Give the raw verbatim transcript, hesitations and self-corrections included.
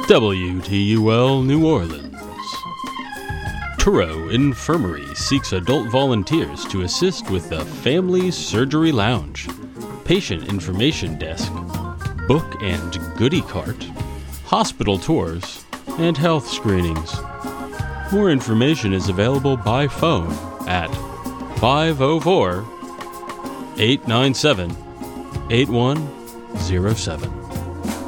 W T U L New Orleans. Touro Infirmary seeks adult volunteers to assist with the Family Surgery Lounge, Patient Information Desk, Book and Goodie Cart, Hospital Tours, and Health Screenings. More information is available by phone at five oh four, eight nine seven, eight one oh seven.